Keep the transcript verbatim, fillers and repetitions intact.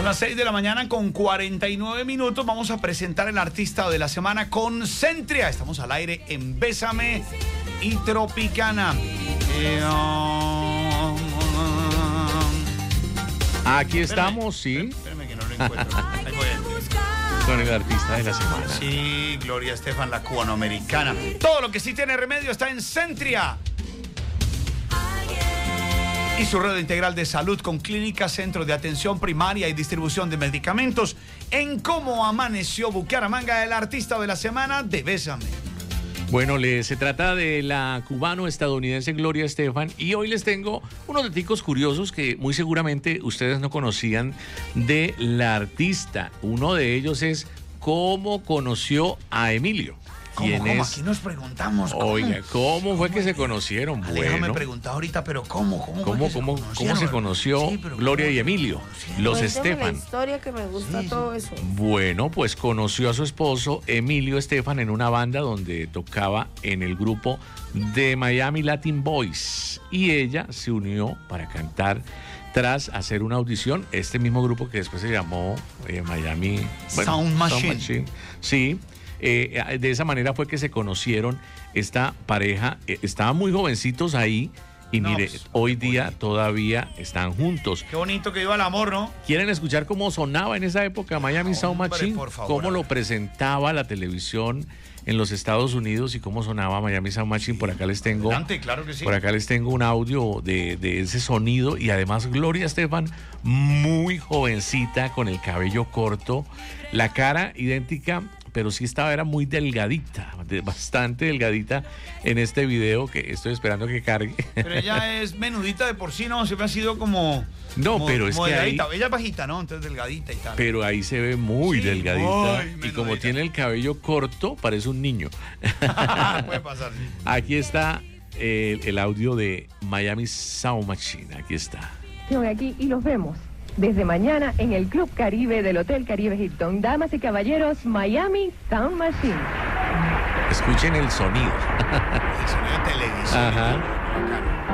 las seis de la mañana con cuarenta y nueve minutos. Vamos a presentar el artista de la semana con Centria. Estamos al aire en Bésame y Tropicana. Eh, um, Aquí estamos, sí. Espérame que no lo encuentro. Ahí voy. Con el artista de la semana. Sí, Gloria Estefan, la cubanoamericana. Todo lo que sí tiene remedio está en Centria. Y su red integral de salud con clínicas, centros de atención primaria y distribución de medicamentos. En Cómo Amaneció Bucaramanga, el artista de la semana de Bésame. Bueno, le, se trata de la cubano-estadounidense Gloria Estefan y hoy les tengo unos daticos curiosos que muy seguramente ustedes no conocían de la artista. Uno de ellos es cómo conoció a Emilio. ¿Cómo, ¿Quién cómo? es? Aquí nos preguntamos. ¿Cómo? Oiga, ¿cómo fue ¿Cómo que se es? conocieron? Aleja, Bueno, me preguntaba ahorita, pero ¿cómo? ¿Cómo, ¿cómo, fue que cómo, se cómo conocieron? se conoció Sí, pero Gloria ¿cómo y se Emilio? conocieron? Los Cuénteme Estefan. la historia que me gusta Sí, todo eso. Bueno, pues conoció a su esposo Emilio Estefan en una banda donde tocaba en el grupo de Miami Latin Boys y ella se unió para cantar tras hacer una audición, este mismo grupo que después se llamó eh, Miami bueno, Sound Machine. Sí, eh, de esa manera fue que se conocieron esta pareja, eh, estaban muy jovencitos ahí y No, mire, pues, hoy qué día bonito. todavía están juntos. Qué bonito que iba el amor, ¿no? ¿Quieren escuchar cómo sonaba en esa época Miami Sound Hombre, Machine? por favor, ¿Cómo a lo ver. presentaba la televisión en los Estados Unidos y cómo sonaba Miami Sound Machine? Por acá les tengo, Adelante, claro que sí. por acá les tengo un audio de, de ese sonido y además Gloria Estefan muy jovencita con el cabello corto, la cara idéntica, pero sí estaba, era muy delgadita, de- bastante delgadita en este video que estoy esperando que cargue. Pero ella es menudita de por sí, ¿no? Siempre ha sido como... No, como- pero es como que ahí- delgadita. Ella es bajita, ¿no? Entonces delgadita y tal. Pero ahí se ve muy Sí, delgadita muy y menudita. como tiene el cabello corto, parece un niño. Puede pasar, sí. Aquí está el, el audio de Miami Sound Machine. Aquí está. Aquí y los vemos desde mañana en el Club Caribe del Hotel Caribe Hilton. Damas y caballeros, Miami Sound Machine. Escuchen el sonido. El sonido de televisión. Ajá. Bacano.